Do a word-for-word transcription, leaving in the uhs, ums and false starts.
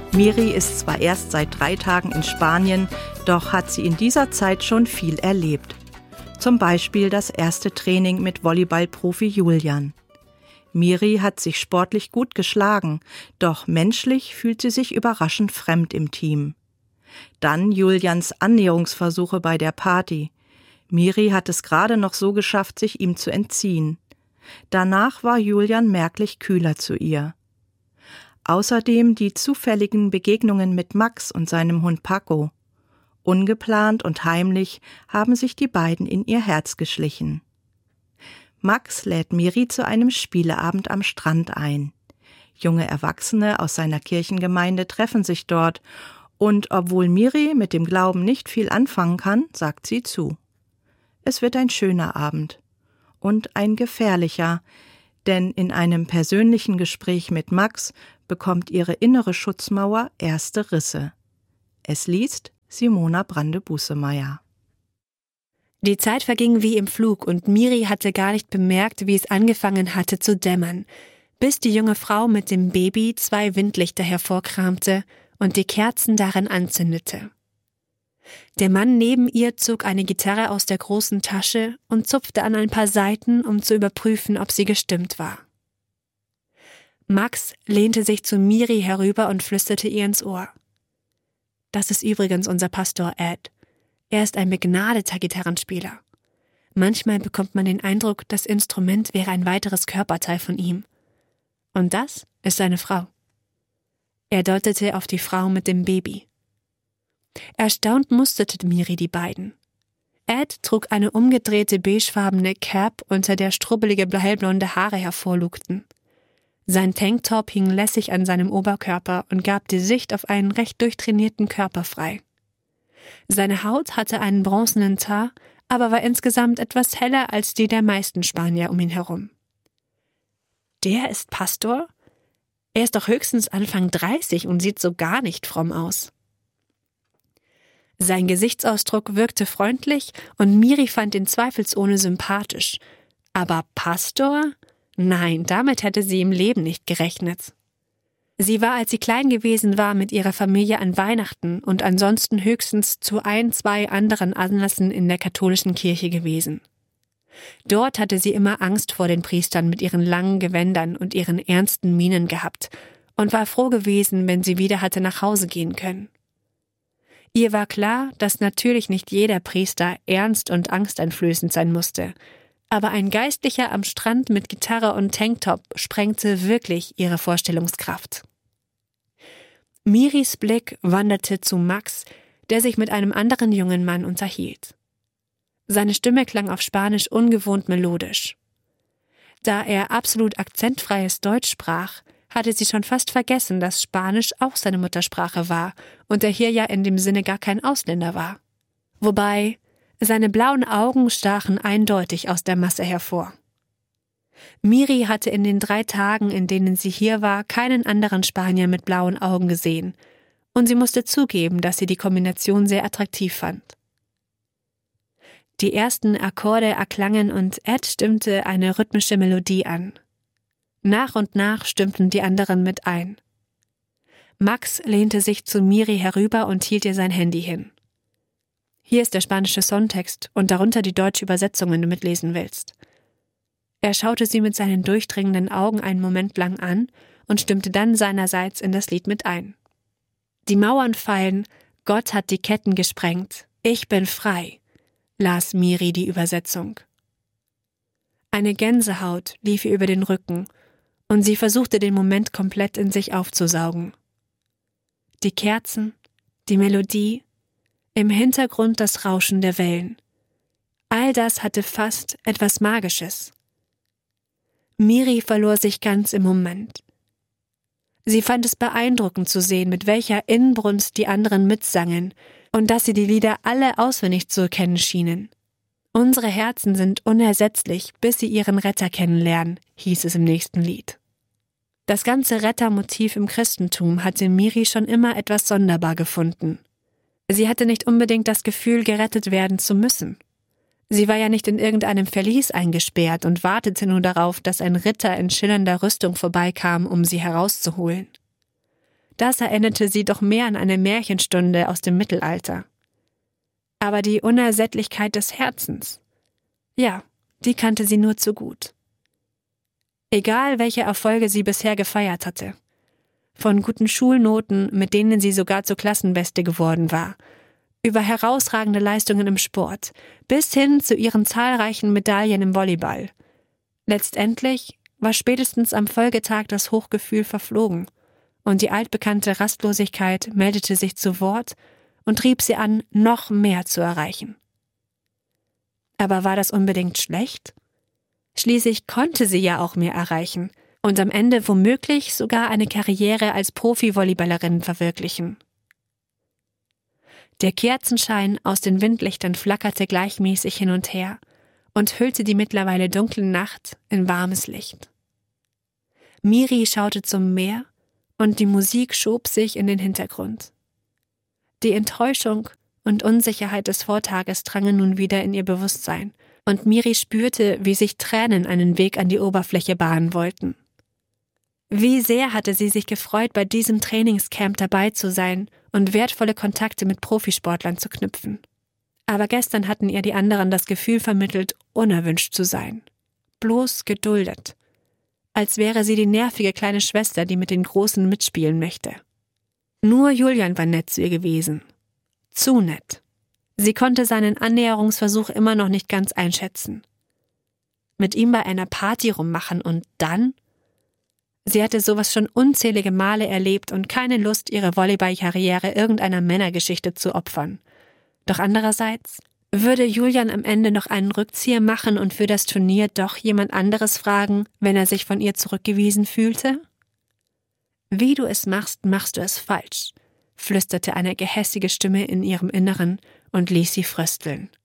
Miri ist zwar erst seit drei Tagen in Spanien, doch hat sie in dieser Zeit schon viel erlebt. Zum Beispiel das erste Training mit Volleyballprofi Julian. Miri hat sich sportlich gut geschlagen, doch menschlich fühlt sie sich überraschend fremd im Team. Dann Julians Annäherungsversuche bei der Party. Miri hat es gerade noch so geschafft, sich ihm zu entziehen. Danach war Julian merklich kühler zu ihr. Außerdem die zufälligen Begegnungen mit Max und seinem Hund Paco. Ungeplant und heimlich haben sich die beiden in ihr Herz geschlichen. Max lädt Miri zu einem Spieleabend am Strand ein. Junge Erwachsene aus seiner Kirchengemeinde treffen sich dort und obwohl Miri mit dem Glauben nicht viel anfangen kann, sagt sie zu. Es wird ein schöner Abend und ein gefährlicher, denn in einem persönlichen Gespräch mit Max bekommt ihre innere Schutzmauer erste Risse. Es liest Simona Brande-Busemeyer. Die Zeit verging wie im Flug und Miri hatte gar nicht bemerkt, wie es angefangen hatte zu dämmern, bis die junge Frau mit dem Baby zwei Windlichter hervorkramte und die Kerzen darin anzündete. Der Mann neben ihr zog eine Gitarre aus der großen Tasche und zupfte an ein paar Saiten, um zu überprüfen, ob sie gestimmt war. Max lehnte sich zu Miri herüber und flüsterte ihr ins Ohr. Das ist übrigens unser Pastor Ed. Er ist ein begnadeter Gitarrenspieler. Manchmal bekommt man den Eindruck, das Instrument wäre ein weiteres Körperteil von ihm. Und das ist seine Frau. Er deutete auf die Frau mit dem Baby. Erstaunt musterte Miri die beiden. Ed trug eine umgedrehte beigefarbene Cap, unter der strubbelige hellblonde Haare hervorlugten. Sein Tanktop hing lässig an seinem Oberkörper und gab die Sicht auf einen recht durchtrainierten Körper frei. Seine Haut hatte einen bronzenen Teint, aber war insgesamt etwas heller als die der meisten Spanier um ihn herum. Der ist Pastor? Er ist doch höchstens Anfang dreißig und sieht so gar nicht fromm aus. Sein Gesichtsausdruck wirkte freundlich und Miri fand ihn zweifelsohne sympathisch. Aber Pastor? Nein, damit hätte sie im Leben nicht gerechnet. Sie war, als sie klein gewesen war, mit ihrer Familie an Weihnachten und ansonsten höchstens zu ein, zwei anderen Anlässen in der katholischen Kirche gewesen. Dort hatte sie immer Angst vor den Priestern mit ihren langen Gewändern und ihren ernsten Mienen gehabt und war froh gewesen, wenn sie wieder hatte nach Hause gehen können. Ihr war klar, dass natürlich nicht jeder Priester ernst und angsteinflößend sein musste, aber ein Geistlicher am Strand mit Gitarre und Tanktop sprengte wirklich ihre Vorstellungskraft. Miris Blick wanderte zu Max, der sich mit einem anderen jungen Mann unterhielt. Seine Stimme klang auf Spanisch ungewohnt melodisch. Da er absolut akzentfreies Deutsch sprach, hatte sie schon fast vergessen, dass Spanisch auch seine Muttersprache war und er hier ja in dem Sinne gar kein Ausländer war. Wobei, seine blauen Augen stachen eindeutig aus der Masse hervor. Miri hatte in den drei Tagen, in denen sie hier war, keinen anderen Spanier mit blauen Augen gesehen, und sie musste zugeben, dass sie die Kombination sehr attraktiv fand. Die ersten Akkorde erklangen und Ed stimmte eine rhythmische Melodie an. Nach und nach stimmten die anderen mit ein. Max lehnte sich zu Miri herüber und hielt ihr sein Handy hin. Hier ist der spanische Songtext und darunter die deutsche Übersetzung, wenn du mitlesen willst. Er schaute sie mit seinen durchdringenden Augen einen Moment lang an und stimmte dann seinerseits in das Lied mit ein. Die Mauern fallen, Gott hat die Ketten gesprengt, ich bin frei, las Miri die Übersetzung. Eine Gänsehaut lief ihr über den Rücken und sie versuchte den Moment komplett in sich aufzusaugen. Die Kerzen, die Melodie, im Hintergrund das Rauschen der Wellen. All das hatte fast etwas Magisches. Miri verlor sich ganz im Moment. Sie fand es beeindruckend zu sehen, mit welcher Inbrunst die anderen mitsangen und dass sie die Lieder alle auswendig zu kennen schienen. Unsere Herzen sind unersetzlich, bis sie ihren Retter kennenlernen, hieß es im nächsten Lied. Das ganze Rettermotiv im Christentum hatte Miri schon immer etwas sonderbar gefunden. Sie hatte nicht unbedingt das Gefühl, gerettet werden zu müssen. Sie war ja nicht in irgendeinem Verlies eingesperrt und wartete nur darauf, dass ein Ritter in schillernder Rüstung vorbeikam, um sie herauszuholen. Das erinnerte sie doch mehr an eine Märchenstunde aus dem Mittelalter. Aber die Unersättlichkeit des Herzens, ja, die kannte sie nur zu gut. Egal, welche Erfolge sie bisher gefeiert hatte. Von guten Schulnoten, mit denen sie sogar zur Klassenbeste geworden war, über herausragende Leistungen im Sport, bis hin zu ihren zahlreichen Medaillen im Volleyball. Letztendlich war spätestens am Folgetag das Hochgefühl verflogen und die altbekannte Rastlosigkeit meldete sich zu Wort und trieb sie an, noch mehr zu erreichen. Aber war das unbedingt schlecht? Schließlich konnte sie ja auch mehr erreichen und am Ende womöglich sogar eine Karriere als Profi-Volleyballerin verwirklichen. Der Kerzenschein aus den Windlichtern flackerte gleichmäßig hin und her und hüllte die mittlerweile dunkle Nacht in warmes Licht. Miri schaute zum Meer und die Musik schob sich in den Hintergrund. Die Enttäuschung und Unsicherheit des Vortages drangen nun wieder in ihr Bewusstsein und Miri spürte, wie sich Tränen einen Weg an die Oberfläche bahnen wollten. Wie sehr hatte sie sich gefreut, bei diesem Trainingscamp dabei zu sein und wertvolle Kontakte mit Profisportlern zu knüpfen. Aber gestern hatten ihr die anderen das Gefühl vermittelt, unerwünscht zu sein. Bloß geduldet. Als wäre sie die nervige kleine Schwester, die mit den Großen mitspielen möchte. Nur Julian war nett zu ihr gewesen. Zu nett. Sie konnte seinen Annäherungsversuch immer noch nicht ganz einschätzen. Mit ihm bei einer Party rummachen und dann? Sie hatte sowas schon unzählige Male erlebt und keine Lust, ihre Volleyballkarriere irgendeiner Männergeschichte zu opfern. Doch andererseits, würde Julian am Ende noch einen Rückzieher machen und für das Turnier doch jemand anderes fragen, wenn er sich von ihr zurückgewiesen fühlte? Wie du es machst, machst du es falsch, flüsterte eine gehässige Stimme in ihrem Inneren und ließ sie frösteln.